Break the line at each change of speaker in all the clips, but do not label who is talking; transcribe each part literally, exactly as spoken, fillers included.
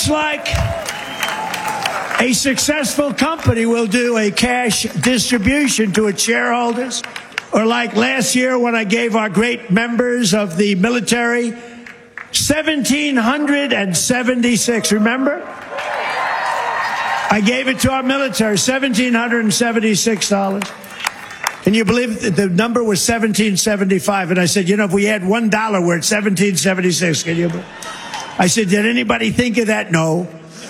Just like a successful company will do a cash distribution to its shareholders, or like last year when I gave our great members of the military one thousand seven hundred seventy-six, remember? I gave it to our military, one thousand seven hundred seventy-six dollars. Can you believe it? The number was one thousand seven hundred seventy-five, and I said, you know, if we add one dollar, we're at one thousand seven hundred seventy-six. Can you believe? I said, did anybody think of that? No.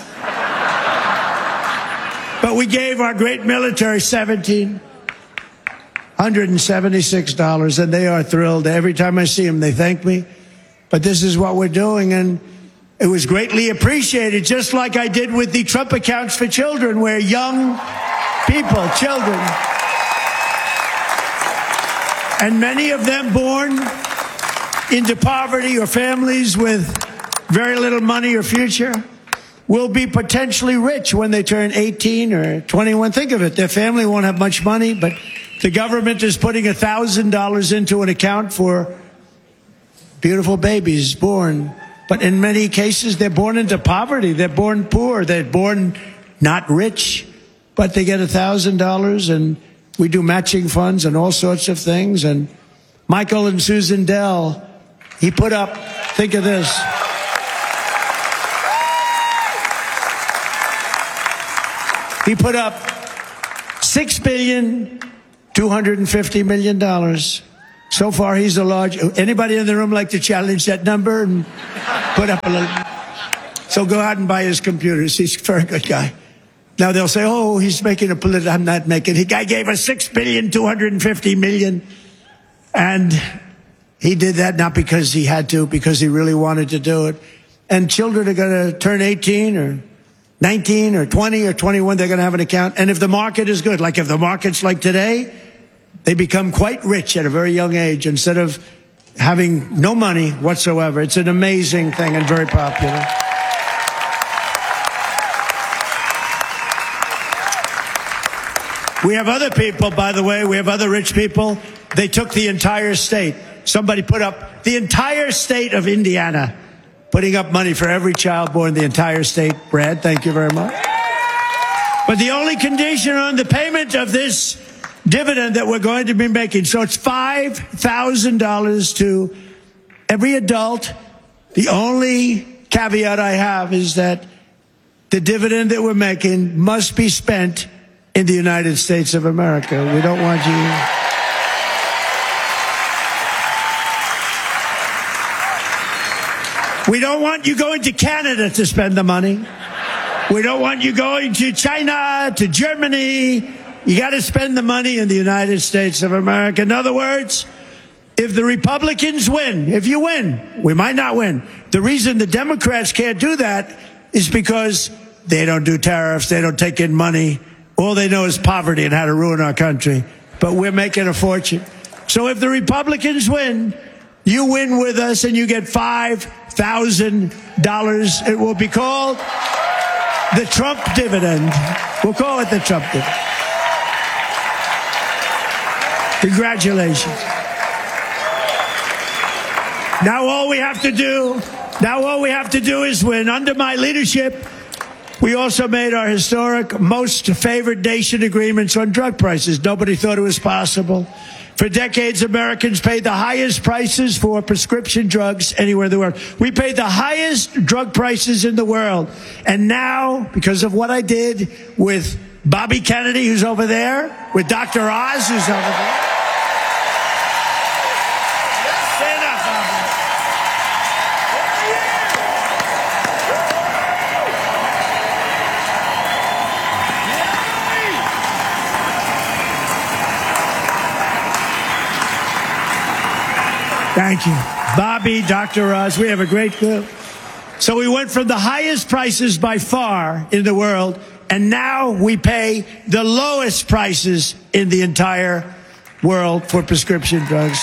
But we gave our great military one thousand seven hundred seventy-six dollars, and they are thrilled. Every time I see them, they thank me. But this is what we're doing, and it was greatly appreciated, just like I did with the Trump accounts for children, where young people, children, and many of them born into poverty or families with very little money or future, will be potentially rich when they turn eighteen or twenty-one. Think of it. Their family won't have much money, but the government is putting one thousand dollars into an account for beautiful babies born. But in many cases, they're born into poverty. They're born poor. They're born not rich, but they get one thousand dollars, and we do matching funds and all sorts of things. And Michael and Susan Dell, he put up, think of this. He put up six billion two hundred fifty million dollars. So far, he's a large... Anybody in the room like to challenge that number and put up a little... So go out and buy his computers. He's a very good guy. Now they'll say, oh, he's making a political... I'm not making... The guy gave us six billion two hundred fifty million dollars. And he did that not because he had to, because he really wanted to do it. And children are going to turn eighteen or nineteen or twenty or twenty-one. They're going to have an account. And if the market is good, like if the market's like today, they become quite rich at a very young age instead of having no money whatsoever. It's an amazing thing and very popular. We have other people, by the way, we have other rich people. They took the entire state. Somebody put up the entire state of Indiana, putting up money for every child born in the entire state. Brad, thank you very much. But the only condition on the payment of this dividend that we're going to be making, so it's five thousand dollars to every adult. The only caveat I have is that the dividend that we're making must be spent in the United States of America. We don't want you... We don't want you going to Canada to spend the money. We don't want you going to China, to Germany. You got to spend the money in the United States of America. In other words, if the Republicans win, if you win, we might not win. The reason the Democrats can't do that is because they don't do tariffs. They don't take in money. All they know is poverty and how to ruin our country. But we're making a fortune. So if the Republicans win, you win with us and you get five thousand dollars. It will be called the Trump dividend. We'll call it the Trump dividend. Congratulations. Now all we have to do, now all we have to do is win. Under my leadership, we also made our historic most favored nation agreements on drug prices. Nobody thought it was possible. For decades, Americans paid the highest prices for prescription drugs anywhere in the world. We paid the highest drug prices in the world. And now, because of what I did with Bobby Kennedy, who's over there, with Doctor Oz, who's over there. Stand up, Bobby. Thank you. Bobby, Doctor Oz, we have a great group. So we went from the highest prices by far in the world, and now we pay the lowest prices in the entire world for prescription drugs.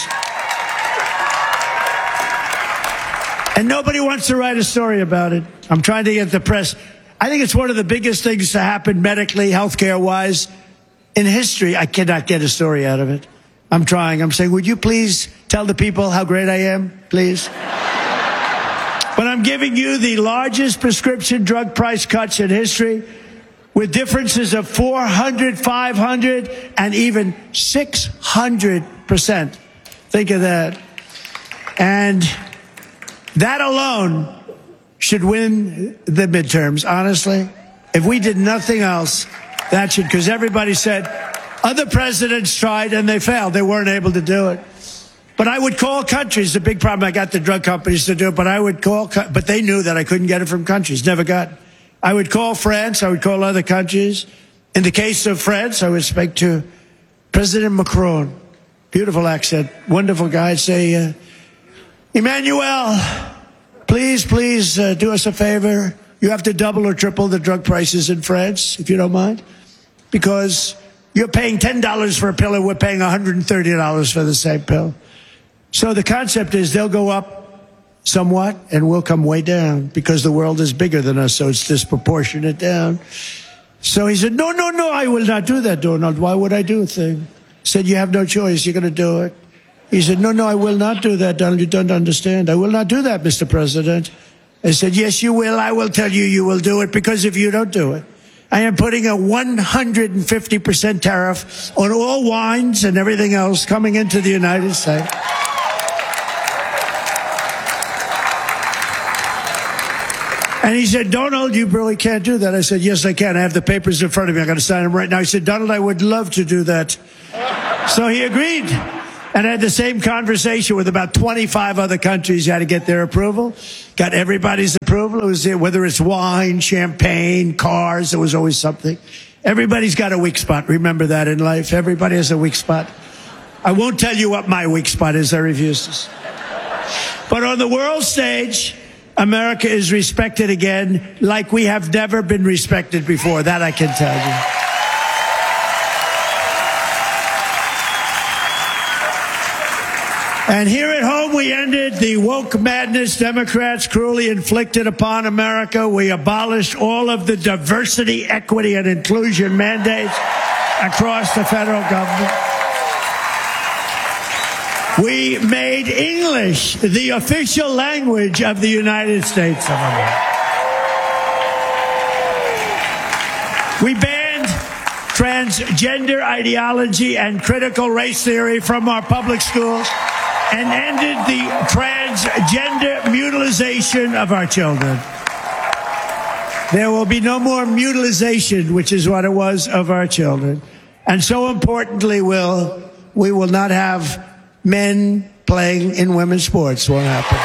And nobody wants to write a story about it. I'm trying to get the press. I think it's one of the biggest things to happen medically, healthcare-wise, in history. I cannot get a story out of it. I'm trying. I'm saying, would you please tell the people how great I am, please? But I'm giving you the largest prescription drug price cuts in history, with differences of four hundred, five hundred, and even six hundred percent. Think of that. And that alone should win the midterms, honestly. If we did nothing else, that should, because everybody said other presidents tried and they failed. They weren't able to do it. But I would call countries. The big problem, I got the drug companies to do it, but I would call, but they knew that I couldn't get it from countries. Never got it. I would call France. I would call other countries. In the case of France, I would speak to President Macron. Beautiful accent. Wonderful guy. I'd say, uh, Emmanuel, please, please uh, do us a favor. You have to double or triple the drug prices in France, if you don't mind, because you're paying ten dollars for a pill and we're paying one hundred thirty dollars for the same pill. So the concept is they'll go up somewhat and we'll come way down because the world is bigger than us, so it's disproportionate down. So he said, no, no, no, I will not do that, Donald. Why would I do a thing? I said, you have no choice. You're going to do it. He said, no, no, I will not do that, Donald. You don't understand. I will not do that, Mister President. I said, yes, you will. I will tell you you will do it, because if you don't do it, I am putting a one hundred fifty percent tariff on all wines and everything else coming into the United States. And he said, Donald, you really can't do that. I said, yes, I can. I have the papers in front of me. I'm going to sign them right now. He said, Donald, I would love to do that. So he agreed. And I had the same conversation with about twenty-five other countries. You had to get their approval. Got everybody's approval. It was whether it's wine, champagne, cars, there was always something. Everybody's got a weak spot. Remember that in life. Everybody has a weak spot. I won't tell you what my weak spot is. I refuse this. But on the world stage, America is respected again like we have never been respected before. That I can tell you. And here at home, we ended the woke madness Democrats cruelly inflicted upon America. We abolished all of the diversity, equity, and inclusion mandates across the federal government. We made English the official language of the United States of America. We banned transgender ideology and critical race theory from our public schools and ended the transgender mutilization of our children. There will be no more mutilization, which is what it was, of our children. And so importantly, we'll, we will not have men playing in women's sports. Won't happen.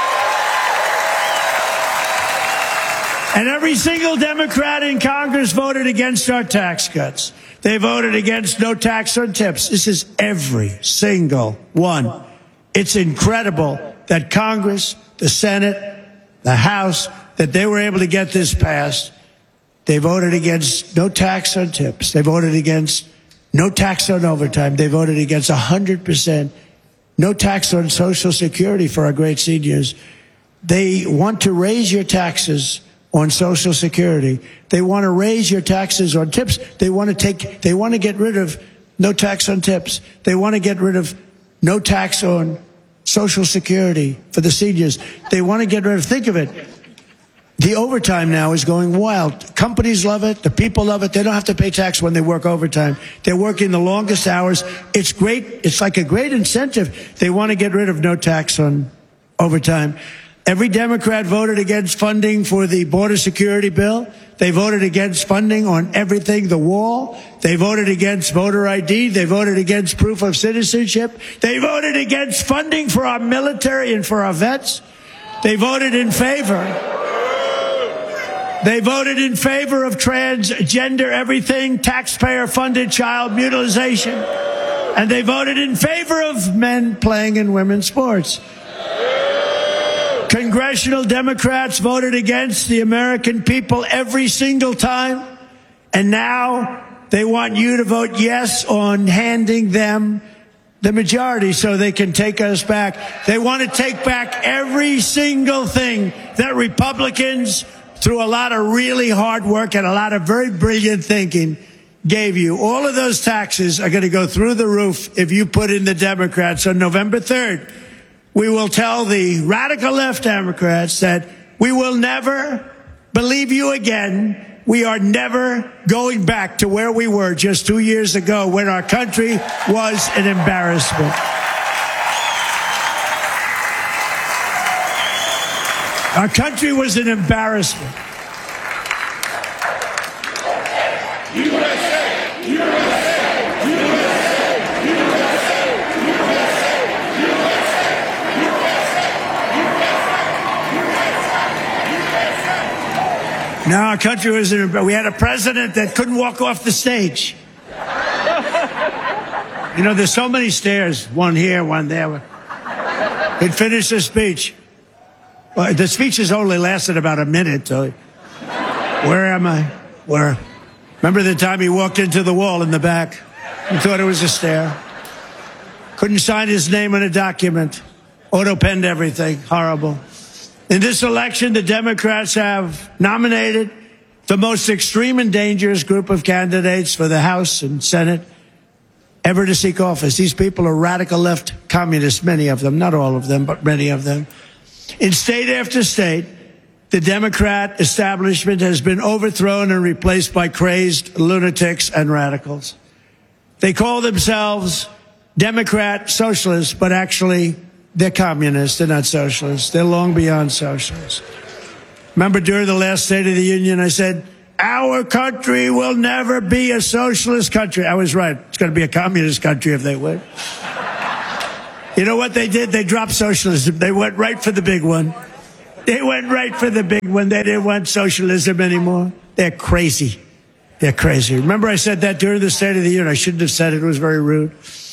And every single Democrat in Congress voted against our tax cuts. They voted against no tax on tips. This is every single one. It's incredible that Congress, the Senate, the House, that they were able to get this passed. They voted against no tax on tips. They voted against no tax on overtime. They voted against one hundred percent no tax on Social Security for our great seniors. They want to raise your taxes on Social Security. They want to raise your taxes on tips. They want to take, they want to get rid of no tax on tips. They want to get rid of no tax on Social Security for the seniors. They want to get rid of, think of it, the overtime now is going wild. Companies love it. The people love it. They don't have to pay tax when they work overtime. They're working the longest hours. It's great. It's like a great incentive. They want to get rid of no tax on overtime. Every Democrat voted against funding for the border security bill. They voted against funding on everything, the wall. They voted against voter I D. They voted against proof of citizenship. They voted against funding for our military and for our vets. They voted in favor. They voted in favor of transgender everything, taxpayer-funded child mutilization. And they voted in favor of men playing in women's sports. Congressional Democrats voted against the American people every single time. And now they want you to vote yes on handing them the majority so they can take us back. They want to take back every single thing that Republicans, through a lot of really hard work and a lot of very brilliant thinking, gave you. All of those taxes are going to go through the roof if you put in the Democrats on November third. we will tell the radical left Democrats that we will never believe you again. We are never going back to where we were just two years ago when our country was an embarrassment. Our country was an embarrassment. U S A, U S A, U S A, U S A, U S A. Now our country was in a, we had a president that couldn't walk off the stage. You know, there's so many stairs, one here, one there. He'd finish the speech. Well, the speech has only lasted about a minute. So where am I? Where? Remember the time he walked into the wall in the back and thought it was a stair? Couldn't sign his name on a document. Auto-penned everything. Horrible. In this election, the Democrats have nominated the most extreme and dangerous group of candidates for the House and Senate ever to seek office. These people are radical left communists, many of them, not all of them, but many of them. In state after state, the Democrat establishment has been overthrown and replaced by crazed lunatics and radicals. They call themselves Democrat socialists, but actually they're communists. They're not socialists. They're long beyond socialists. Remember during the last State of the Union, I said, our country will never be a socialist country. I was right. It's going to be a communist country if they win. You know what they did? They dropped socialism. They went right for the big one. They went right for the big one. They didn't want socialism anymore. They're crazy. They're crazy. Remember I said that during the State of the Union? I shouldn't have said it. It was very rude.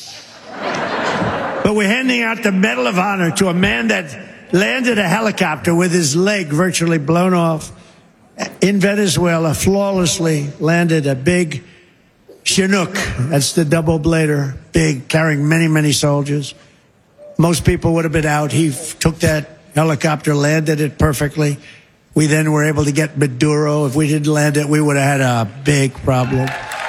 But we're handing out the Medal of Honor to a man that landed a helicopter with his leg virtually blown off in Venezuela, flawlessly landed a big Chinook. That's the double blader, big, carrying many, many soldiers. Most people would have been out. He f- took that helicopter, landed it perfectly. We then were able to get Maduro. If we didn't land it, we would have had a big problem.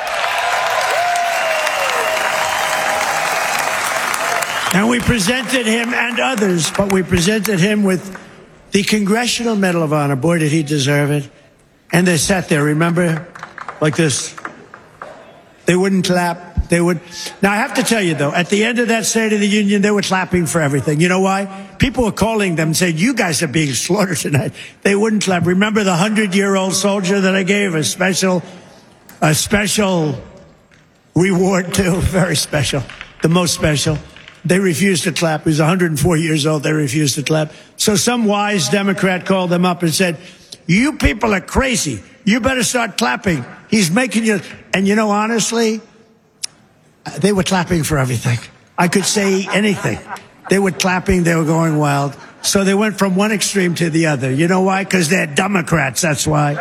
And we presented him and others, but we presented him with the Congressional Medal of Honor. Boy, did he deserve it. And they sat there, remember, like this. They wouldn't clap. They would. Now, I have to tell you, though, at the end of that State of the Union, they were clapping for everything. You know why? People were calling them and saying, you guys are being slaughtered tonight. They wouldn't clap. Remember the hundred-year-old soldier that I gave a special, a special reward to? Very special. The most special. They refused to clap. He was one hundred four years old. They refused to clap. So some wise Democrat called them up and said, you people are crazy. You better start clapping. He's making you. And you know, honestly, they were clapping for everything. I could say anything. They were clapping. They were going wild. So they went from one extreme to the other. You know why? Because they're Democrats. That's why.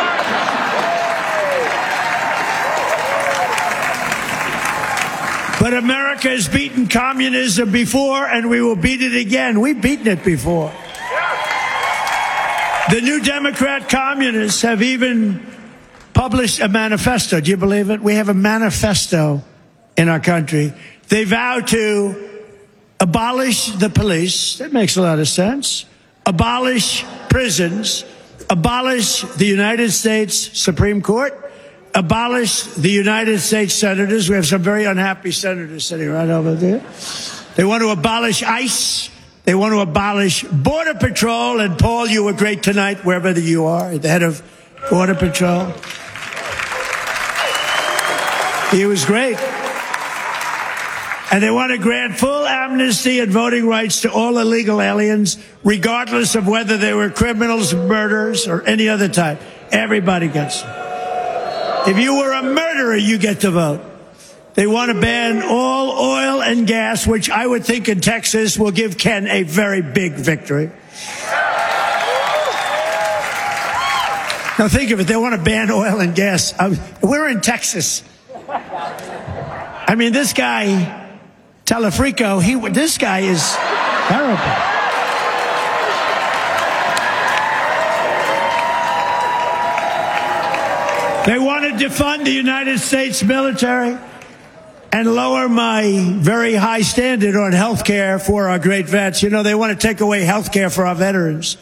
But America has beaten communism before, and we will beat it again. We've beaten it before. The New Democrat communists have even published a manifesto. Do you believe it? We have a manifesto in our country. They vow to abolish the police. That makes a lot of sense. Abolish prisons. Abolish the United States Supreme Court. Abolish the United States senators. We have some very unhappy senators sitting right over there. They want to abolish ICE. They want to abolish Border Patrol. And Paul, you were great tonight, wherever you are, the head of Border Patrol. He was great. And they want to grant full amnesty and voting rights to all illegal aliens, regardless of whether they were criminals, murderers, or any other type. Everybody gets it. If you were a murderer, you get to vote. They want to ban all oil and gas, which I would think in Texas will give Ken a very big victory. Now think of it. They want to ban oil and gas. We're in Texas. I mean, this guy, Telefrico, he, this guy is terrible. They want to defund the United States military. and lower my very high standard on health care for our great vets. You know, they want to take away health care for our veterans.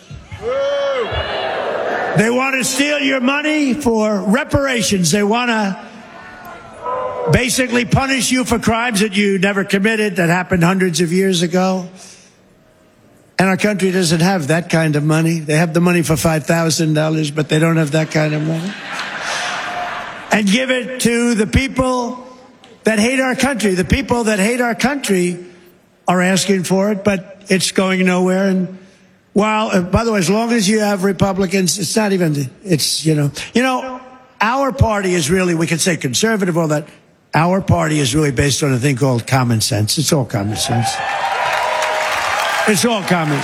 They want to steal your money for reparations. They want to basically punish you for crimes that you never committed that happened hundreds of years ago. And our country doesn't have that kind of money. They have the money for five thousand dollars, but they don't have that kind of money. And give it to the people that hate our country. The people that hate our country are asking for it, but it's going nowhere. And while, uh, by the way, as long as you have Republicans, it's not even, it's, you know, you know, our party is really, we can say conservative, all that. Our party is really based on a thing called common sense. It's all common sense. It's all common.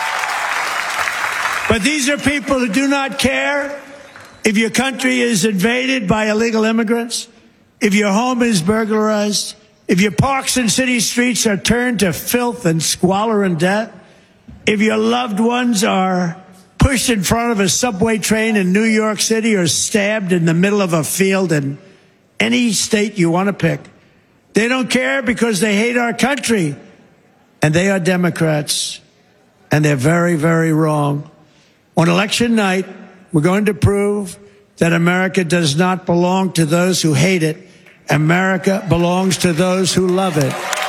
But these are people who do not care if your country is invaded by illegal immigrants, if your home is burglarized, if your parks and city streets are turned to filth and squalor and debt, if your loved ones are pushed in front of a subway train in New York City or stabbed in the middle of a field in any state you want to pick. They don't care because they hate our country. And they are Democrats, and they're very, very wrong. On election night, we're going to prove that America does not belong to those who hate it. America belongs to those who love it.